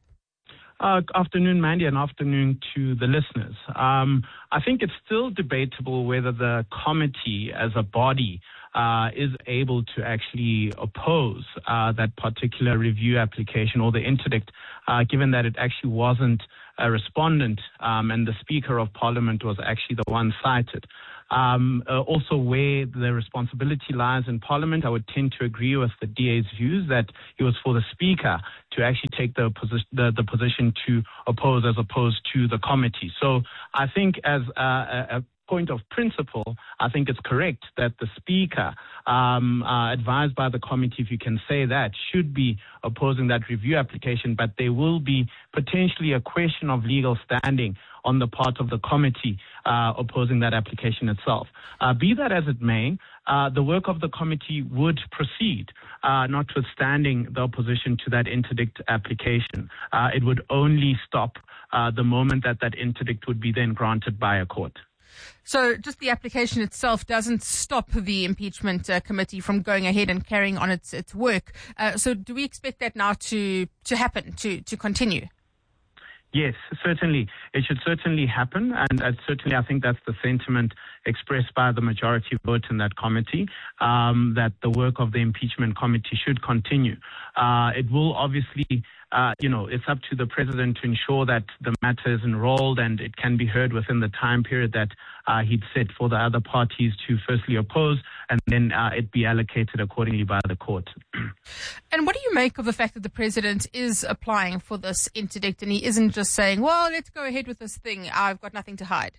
Uh, afternoon, Mandy, and afternoon to the listeners. Um, I think it's still debatable whether the committee as a body uh, is able to actually oppose uh, that particular review application or the interdict, uh, given that it actually wasn't a respondent um, and the Speaker of Parliament was actually the one cited. Um, uh, also, where the responsibility lies in Parliament, I would tend to agree with the D A's views that it was for the Speaker to actually take the, posi- the, the position to oppose as opposed to the committee. So I think as a, a point of principle, I think it's correct that the Speaker, um, uh, advised by the committee, if you can say that, should be opposing that review application, but there will be potentially a question of legal standing on the part of the committee uh, opposing that application itself. Uh, be that as it may, uh, the work of the committee would proceed, uh, notwithstanding the opposition to that interdict application. Uh, it would only stop uh, the moment that that interdict would be then granted by a court. So just the application itself doesn't stop the impeachment uh, committee from going ahead and carrying on its its work. Uh, so do we expect that now to, to happen, to, to continue? Yes, certainly. It should certainly happen, and uh, certainly I think that's the sentiment expressed by the majority vote in that committee, um, that the work of the impeachment committee should continue. Uh, it will obviously, uh, you know, it's up to the president to ensure that the matter is enrolled and it can be heard within the time period that uh, he'd set for the other parties to firstly oppose, and then uh, it be allocated accordingly by the court. And what do you make of the fact that the president is applying for this interdict and he isn't just saying, well, let's go ahead with this thing, I've got nothing to hide?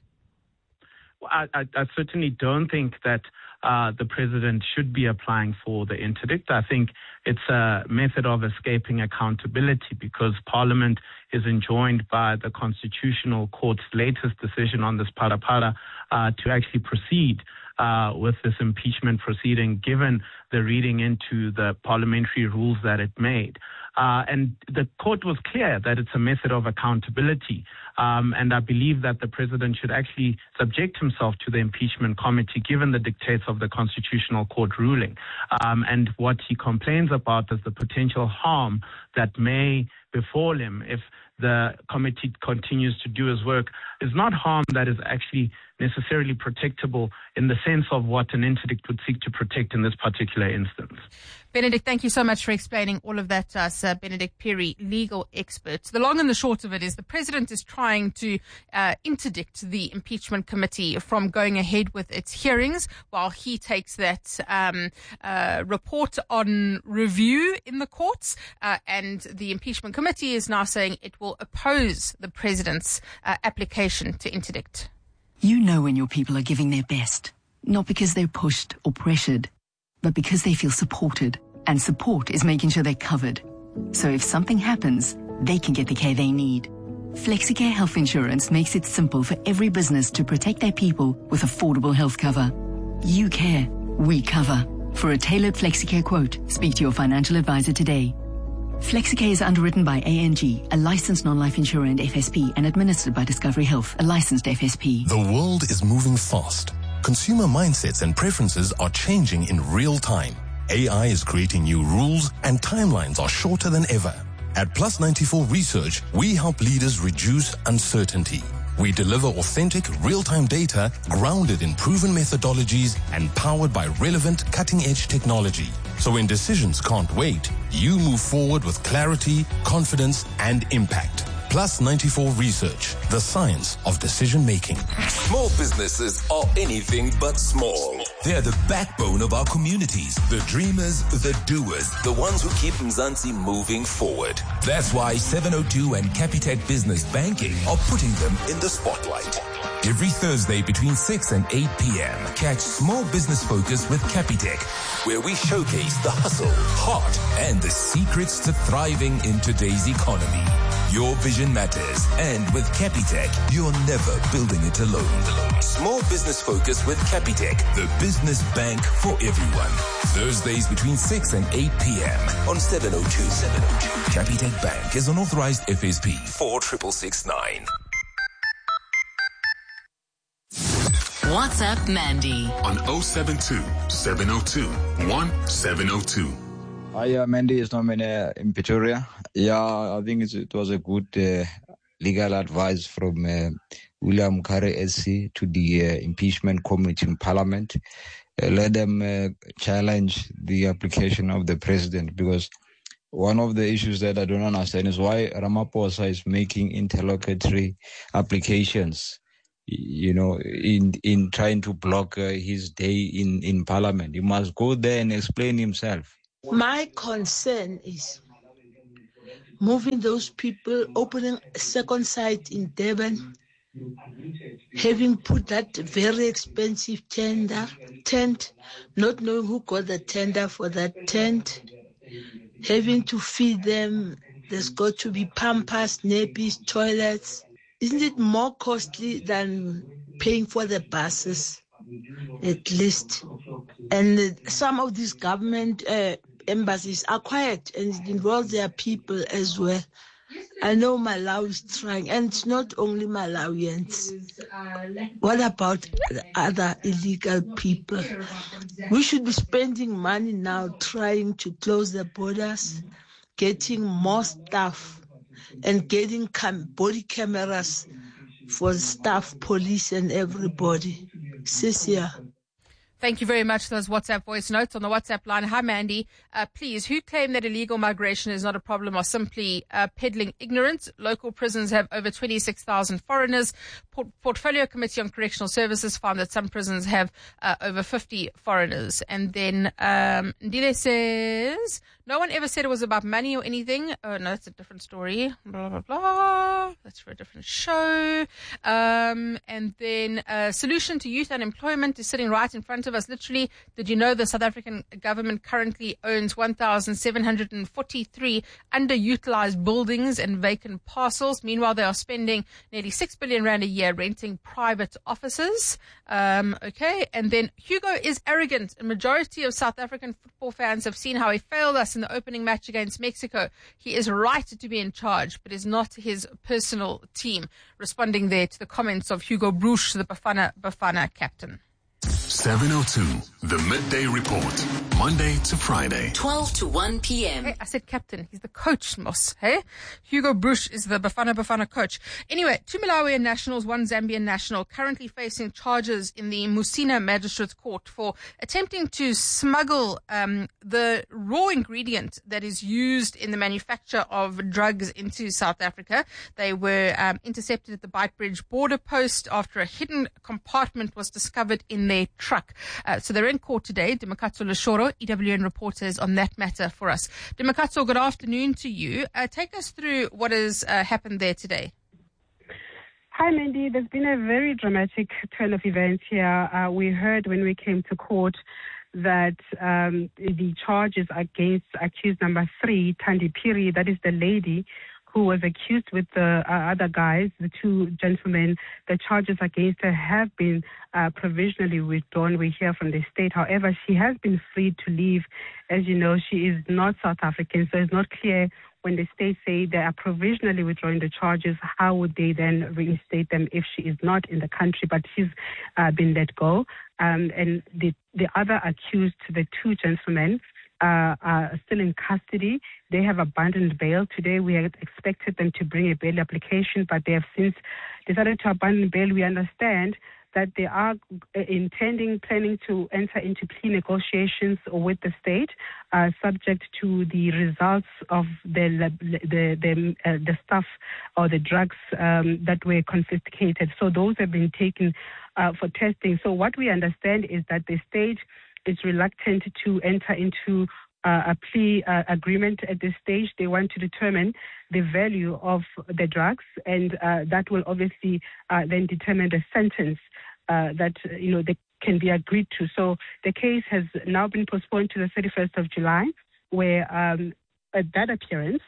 Well, I, I, I certainly don't think that uh, the president should be applying for the interdict. I think it's a method of escaping accountability because Parliament is enjoined by the Constitutional Court's latest decision on this Parapara uh, to actually proceed Uh, with this impeachment proceeding, given the reading into the parliamentary rules that it made. Uh, and the court was clear that it's a method of accountability. Um, and I believe that the president should actually subject himself to the impeachment committee, given the dictates of the Constitutional Court ruling. Um, and what he complains about is the potential harm that may befall him if the committee continues to do his work is not harm that is actually necessarily protectable in the sense of what an interdict would seek to protect in this particular instance. Benedict, thank you so much for explaining all of that to us. Uh, Benedict Peary, legal expert. The long and the short of it is the president is trying to uh, interdict the impeachment committee from going ahead with its hearings while he takes that um, uh, report on review in the courts. Uh, and the impeachment committee is now saying it will oppose the president's uh, application to interdict. You know when your people are giving their best, not because they're pushed or pressured, but because they feel supported. And support is making sure they're covered. So if something happens, they can get the care they need. FlexiCare Health Insurance makes it simple for every business to protect their people with affordable health cover. You care, we cover. For a tailored FlexiCare quote, speak to your financial advisor today. FlexiCare is underwritten by A N G, a licensed non-life insurer and F S P, and administered by Discovery Health, a licensed F S P. The world is moving fast. Consumer mindsets and preferences are changing in real time. A I is creating new rules and timelines are shorter than ever. At Plus ninety-four Research, we help leaders reduce uncertainty. We deliver authentic, real-time data grounded in proven methodologies and powered by relevant, cutting-edge technology. So when decisions can't wait, you move forward with clarity, confidence, and impact. Plus ninety-four Research, the science of decision-making. Small businesses are anything but small. They're the backbone of our communities, the dreamers, the doers, the ones who keep Mzansi moving forward. That's why seven oh two and Capitec Business Banking are putting them in the spotlight. Every Thursday between six and eight p.m. catch Small Business Focus with Capitec, where we showcase the hustle, heart, and the secrets to thriving in today's economy. Your vision matters. And with Capitec, you're never building it alone. Small business focus with Capitec, the business bank for everyone. Thursdays between six and eight p.m. on seven oh two. seven oh two. Capitec Bank is an authorized F S P four six six six nine. WhatsApp Mandy on oh seven two, seven oh two, one seven oh two. Hi, uh, Mandy is nominated in Pretoria. Yeah, I think it's, it was a good uh, legal advice from uh, William Mokgare S C to the uh, impeachment committee in Parliament. Uh, let them uh, challenge the application of the president, because one of the issues that I don't understand is why Ramaphosa is making interlocutory applications, you know, in in trying to block uh, his day in, in Parliament. He must go there and explain himself. My concern is moving those people, opening a second site in Durban, having put that very expensive tender, tent, not knowing who got the tender for that tent, having to feed them. There's got to be pampers, nappies, toilets. Isn't it more costly than paying for the buses, at least? And some of these government uh, embassies are quiet, and it involves their people as well. I know Malawi is trying, and it's not only Malawians. What about the other illegal people? We should be spending money now trying to close the borders, getting more staff, and getting cam- body cameras for staff, police, and everybody. Cecilia. Thank you very much for those WhatsApp voice notes on the WhatsApp line. Hi, Mandy. Uh, please, who claim that illegal migration is not a problem are simply uh, peddling ignorance. Local prisons have over twenty-six thousand foreigners. Port- Portfolio Committee on Correctional Services found that some prisons have uh, over fifty foreigners. And then um, Ndile says, no one ever said it was about money or anything. Oh, no, that's a different story. Blah, blah, blah. That's for a different show. Um, and then uh, solution to youth unemployment is sitting right in front of us. Literally, did you know the South African government currently owns one thousand seven hundred forty-three underutilized buildings and vacant parcels? Meanwhile, they are spending nearly six billion rand a year renting private offices. Um, okay. And then Hugo is arrogant. A majority of South African football fans have seen how he failed us in the opening match against Mexico. He is right to be in charge, but is not his personal team. Responding there to the comments of Hugo Bruch, the Bafana Bafana captain. seven oh two, the Midday Report, Monday to Friday. twelve to one p.m. Hey, I said captain. He's the coach, Moss. Hey? Hugo Bruch is the Bafana Bafana coach. Anyway, two Malawian nationals, one Zambian national, currently facing charges in the Musina Magistrates Court for attempting to smuggle um, the raw ingredient that is used in the manufacture of drugs into South Africa. They were um, intercepted at the Beitbridge border post after a hidden compartment was discovered in their truck. Uh, so they're in court today. Dimakatso Leshoro, E W N reporters on that matter for us. Dimakatso, good afternoon to you. Uh, take us through what has uh, happened there today. Hi, Mandy. There's been a very dramatic turn of events here. Uh, we heard when we came to court that um, the charges against accused number three, Thandi Phiri, that is the lady who was accused with the uh, other guys, the two gentlemen, the charges against her have been uh, provisionally withdrawn. We hear from the state. However, she has been free to leave. As you know, she is not South African, so it's not clear when the state say they are provisionally withdrawing the charges, how would they then reinstate them if she is not in the country, but she's uh, been let go. Um, and the, the other accused, the two gentlemen, Uh, are still in custody. They have abandoned bail. Today we had expected them to bring a bail application, but they have since decided to abandon bail. We understand that they are intending, planning to enter into plea negotiations with the state, uh, subject to the results of the the the, uh, the stuff or the drugs um, that were confiscated. So those have been taken uh, for testing. So what we understand is that the state is reluctant to enter into uh, a plea uh, agreement at this stage. They want to determine the value of the drugs, and uh, that will obviously uh, then determine the sentence uh, that you know they can be agreed to. So the case has now been postponed to the thirty-first of July, where um, at that appearance,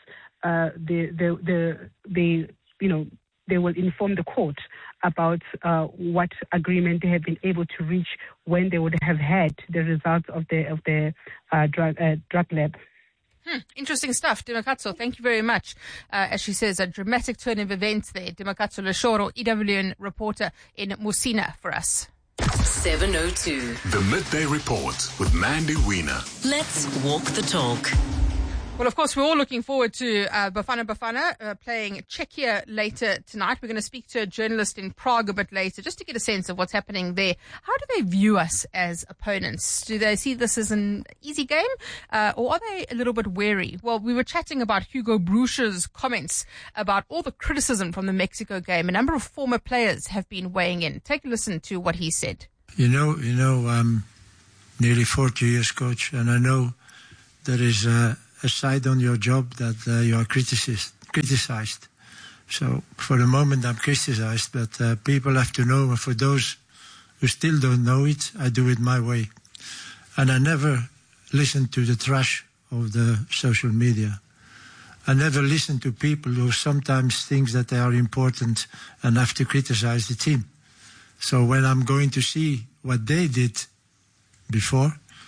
uh, the, the, the, the, you know, they will inform the court about uh, what agreement they have been able to reach when they would have had the results of the of the uh, drug uh, drug lab. Hmm, interesting stuff, Dimakatso. Thank you very much. Uh, as she says, a dramatic turn of events there. Dimakatso Leshoro, E W N reporter in Musina for us. seven oh two. The Midday Report with Mandy Wiener. Let's walk the talk. Well, of course, we're all looking forward to uh, Bafana Bafana uh, playing Czechia later tonight. We're going to speak to a journalist in Prague a bit later just to get a sense of what's happening there. How do they view us as opponents? Do they see this as an easy game uh, or are they a little bit wary? Well, we were chatting about Hugo Broos's comments about all the criticism from the Mexico game. A number of former players have been weighing in. Take a listen to what he said. You know, you know, I'm nearly forty years coach, and I know there is a, a side on your job that uh, you are criticized. criticized. So for the moment I'm criticized, but uh, people have to know, and for those who still don't know it, I do it my way. And I never listen to the trash of the social media. I never listen to people who sometimes think that they are important and have to criticize the team. So when I'm going to see what they did before,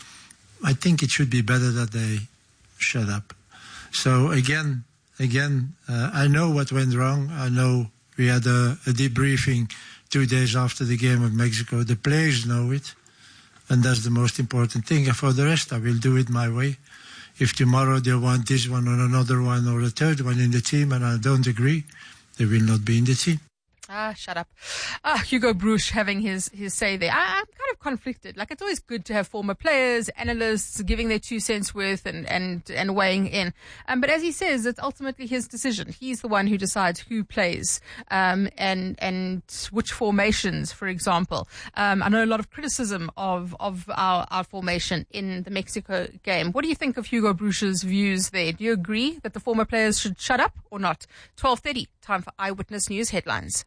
I think it should be better that they shut up. So again, again, uh, I know what went wrong. I know we had a, a debriefing two days after the game of Mexico. The players know it, and that's the most important thing. And for the rest, I will do it my way. If tomorrow they want this one or another one or a third one in the team and I don't agree, they will not be in the team. Ah, shut up. Ah, Hugo Broos having his, his say there. I, I'm kind of conflicted. Like, it's always good to have former players, analysts giving their two cents worth and, and, and weighing in. Um, but as he says, it's ultimately his decision. He's the one who decides who plays, um, and, and which formations, for example. Um, I know a lot of criticism of, of our, our formation in the Mexico game. What do you think of Hugo Broos's views there? Do you agree that the former players should shut up or not? twelve thirty, time for Eyewitness News headlines.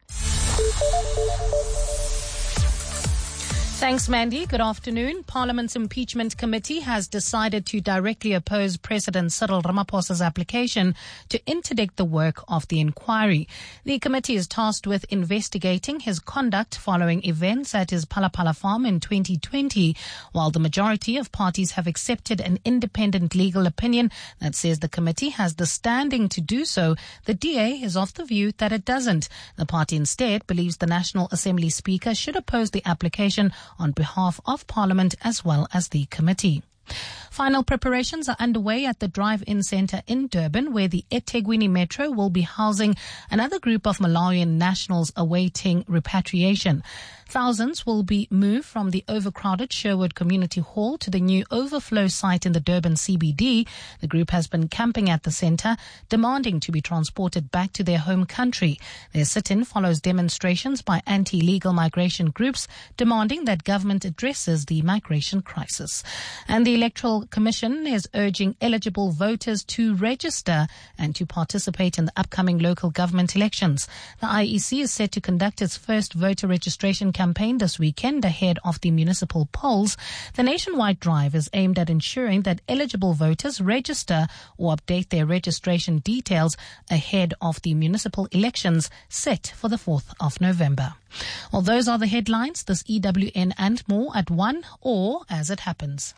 Thanks, Mandy. Good afternoon. Parliament's Impeachment Committee has decided to directly oppose President Cyril Ramaphosa's application to interdict the work of the inquiry. The committee is tasked with investigating his conduct following events at his Palapala farm in twenty twenty, while the majority of parties have accepted an independent legal opinion that says the committee has the standing to do so. The D A is of the view that it doesn't. The party instead believes the National Assembly Speaker should oppose the application on behalf of Parliament as well as the committee. Final preparations are underway at the Drive-In Centre in Durban, where the eThekwini Metro will be housing another group of Malawian nationals awaiting repatriation. Thousands will be moved from the overcrowded Sherwood Community Hall to the new overflow site in the Durban C B D. The group has been camping at the centre, demanding to be transported back to their home country. Their sit-in follows demonstrations by anti-legal migration groups demanding that government addresses the migration crisis. And the Electoral Commission is urging eligible voters to register and to participate in the upcoming local government elections. The I E C is set to conduct its first voter registration campaign this weekend ahead of the municipal polls. The nationwide drive is aimed at ensuring that eligible voters register or update their registration details ahead of the municipal elections set for the fourth of November. Well, those are the headlines. This E W N and more at one or as it happens.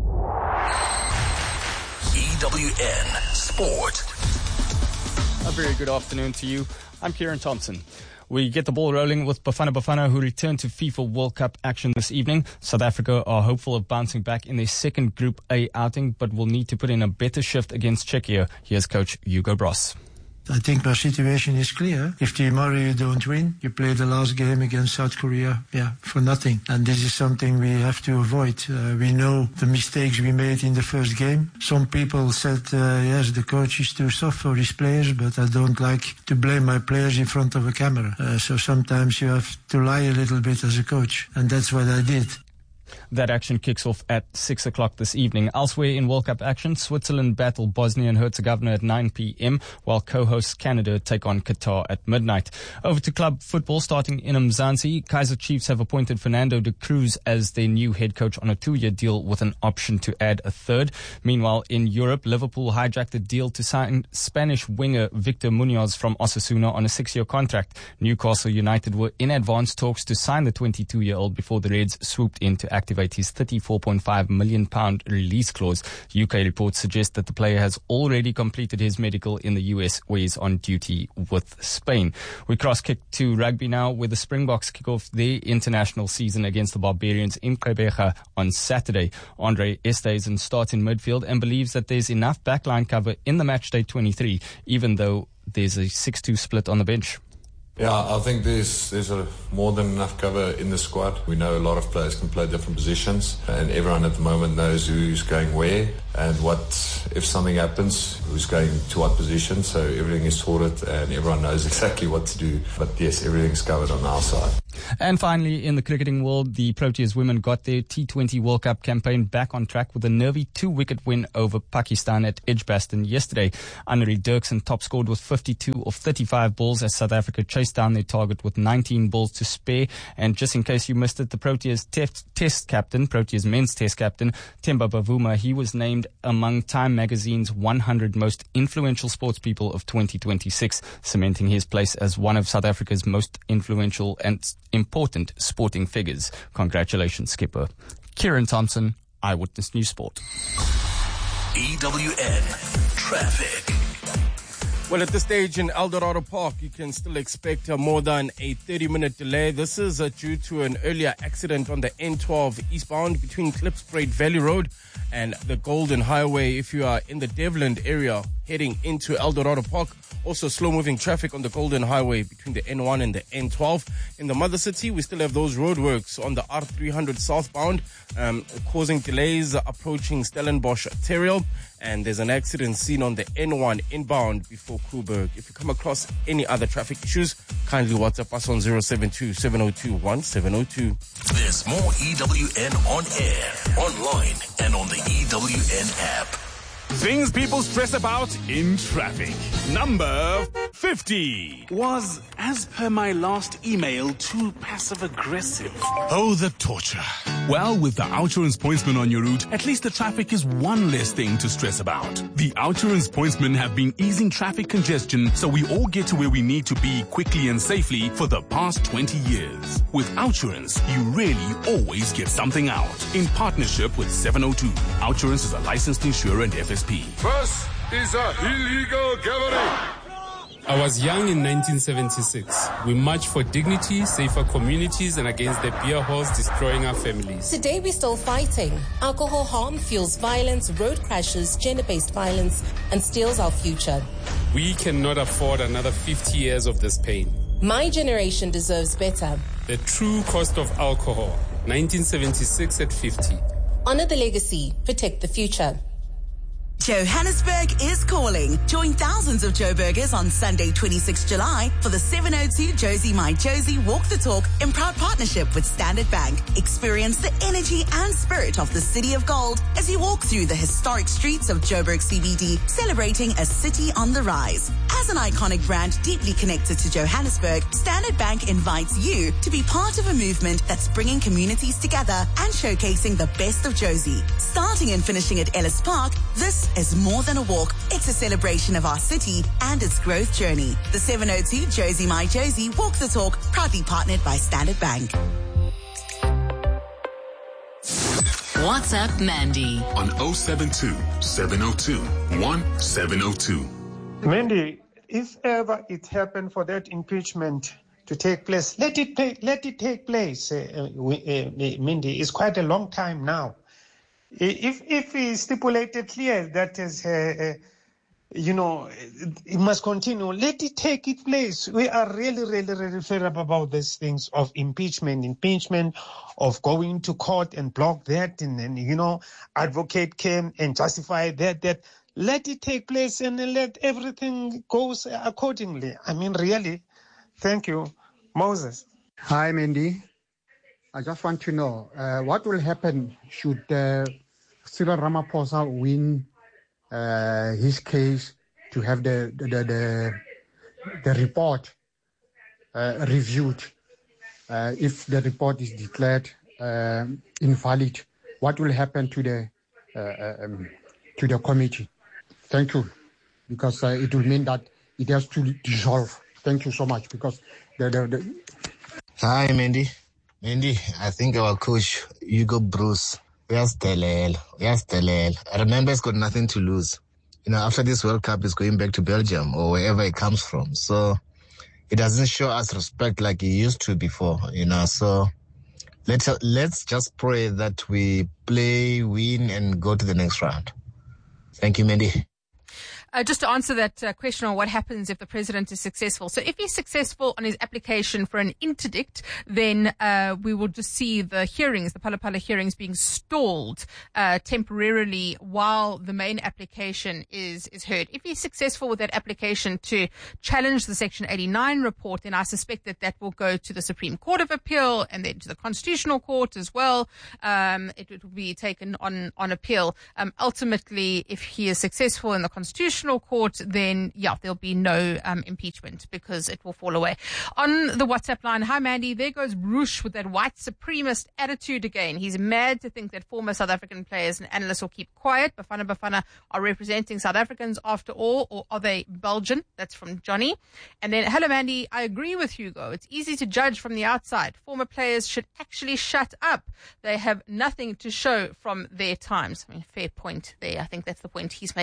E W N Sport. A very good afternoon to you. I'm Kieran Thompson. We get the ball rolling with Bafana Bafana, who return to FIFA World Cup action this evening. South Africa are hopeful of bouncing back in their second Group A outing, but will need to put in a better shift against Czechia. Here's coach Hugo Broos. I think my situation is clear. If tomorrow you don't win, you play the last game against South Korea, yeah, for nothing. And this is something we have to avoid. Uh, we know the mistakes we made in the first game. Some people said, uh, yes, the coach is too soft for his players, but I don't like to blame my players in front of a camera. Uh, so sometimes you have to lie a little bit as a coach, and that's what I did. That action kicks off at six o'clock this evening. Elsewhere in World Cup action, Switzerland battle Bosnia and Herzegovina at nine p.m., while co-hosts Canada take on Qatar at midnight. Over to club football, starting in Mzansi. Kaizer Chiefs have appointed Fernando de Cruz as their new head coach on a two-year deal with an option to add a third. Meanwhile, in Europe, Liverpool hijacked a deal to sign Spanish winger Victor Munoz from Osasuna on a six-year contract. Newcastle United were in advanced talks to sign the twenty-two-year-old before the Reds swooped in to activate his thirty-four point five million pound release clause. U K reports suggest that the player has already completed his medical in the U S, where he's on duty with Spain. We cross-kick to rugby now, where the Springboks kick off their international season against the Barbarians in Gqeberha on Saturday. Andre Esterhuizen starts in midfield and believes that there's enough backline cover in the matchday twenty-three, even though there's a six two split on the bench. Yeah, I think there's there's a more than enough cover in the squad. We know a lot of players can play different positions, and everyone at the moment knows who's going where and what, if something happens, who's going to what position. So everything is sorted and everyone knows exactly what to do. But yes, everything's covered on our side. And finally, in the cricketing world, the Proteas women got their T twenty World Cup campaign back on track with a nervy two-wicket win over Pakistan at Edgbaston yesterday. Annelie Dirksen top scored with fifty-two of thirty-five balls as South Africa chased down their target with nineteen balls to spare. And just in case you missed it, the Proteas test, test captain, Proteas men's test captain, Themba Bavuma, he was named among Time magazine's one hundred most influential sports people of twenty twenty-six, cementing his place as one of South Africa's most influential and important sporting figures. Congratulations, skipper. Kieran Thompson, Eyewitness News Sport. E W N Traffic. Well, at this stage in Eldorado Park, you can still expect uh, more than a thirty-minute delay. This is uh, due to an earlier accident on the N twelve eastbound between Klipspruit Valley Road and the Golden Highway. If you are in the Devland area heading into Eldorado Park, also slow-moving traffic on the Golden Highway between the N one and the N twelve. In the Mother City, we still have those roadworks on the R three hundred southbound, um, causing delays approaching Stellenbosch Terriel. And there's an accident seen on the N one inbound before Koeberg. If you come across any other traffic issues, kindly WhatsApp us on zero seven two, seven zero two, one seven zero two. There's more E W N on air, online, and on the E W N app. Things people stress about in traffic. Number fifty was, as per my last email, too passive-aggressive. Oh, the torture. Well, with the Outsurance Pointsman on your route, at least the traffic is one less thing to stress about. The Outsurance Pointsmen have been easing traffic congestion so we all get to where we need to be quickly and safely for the past twenty years. With Outsurance, you really always get something out. In partnership with seven oh two. Outsurance is a licensed insurer and F S P. First is a illegal gathering. I was young in nineteen seventy-six. We marched for dignity, safer communities, and against the beer halls destroying our families. Today we're still fighting. Alcohol harm fuels violence, road crashes, gender-based violence, and steals our future. We cannot afford another fifty years of this pain. My generation deserves better. The true cost of alcohol. nineteen seventy-six at fifty. Honor the legacy. Protect the future. Johannesburg is calling. Join thousands of Joburgers on Sunday, twenty-sixth of July for the seven oh two Josie My Josie Walk the Talk in proud partnership with Standard Bank. Experience the energy and spirit of the City of Gold as you walk through the historic streets of Joburg C B D, celebrating a city on the rise. As an iconic brand deeply connected to Johannesburg, Standard Bank invites you to be part of a movement that's bringing communities together and showcasing the best of Josie. Starting and finishing at Ellis Park, this is more than a walk. It's a celebration of our city and its growth journey. The seven oh two Josie My Josie Walk the Talk, proudly partnered by Standard Bank. WhatsApp Mandy on oh seven two, seven oh two, one seven oh two. Mandy, if ever it happened for that impeachment to take place, let it take, let it take place. Uh, uh, uh, Mandy, it's quite a long time now. If if we stipulated clear that is, uh, uh, you know, it must continue, let it take its place. We are really, really, really fed up about these things of impeachment, impeachment, of going to court and block that, and then, you know, advocate came and justify that, that. Let it take place and let everything goes accordingly. I mean, really. Thank you. Moses. Hi, Mandy. I just want to know uh, what will happen should uh, Cyril Ramaphosa win uh, his case to have the the the, the, the report uh, reviewed. Uh, if the report is declared uh, invalid, what will happen to the uh, um, to the committee? Thank you, because uh, it will mean that it has to dissolve. Thank you so much, because the the. the Hi, Mandy. Mandy, I think our coach, Hugo Bruce, uyasidelela, uyasidelela. I remember he's got nothing to lose. You know, after this World Cup, he's going back to Belgium or wherever he comes from. So he doesn't show us respect like he used to before, you know. So let's, let's just pray that we play, win, and go to the next round. Thank you, Mandy. Uh, just to answer that uh, question on what happens if the president is successful. So if he's successful on his application for an interdict, then uh, we will just see the hearings, the Phala Phala hearings being stalled uh, temporarily while the main application is, is heard. If he's successful with that application to challenge the Section eighty-nine report, then I suspect that that will go to the Supreme Court of Appeal and then to the Constitutional Court as well. Um, it, it will be taken on, on appeal. Um, ultimately, if he is successful in the Constitutional Court, then yeah, there'll be no um, impeachment because it will fall away. On the WhatsApp line, hi Mandy, there goes Bruce with that white supremacist attitude again. He's mad to think that former South African players and analysts will keep quiet. Bafana Bafana are representing South Africans after all, or are they Belgian? That's from Johnny. And then, hello Mandy, I agree with Hugo. It's easy to judge from the outside. Former players should actually shut up. They have nothing to show from their times. I mean, fair point there. I think that's the point he's making.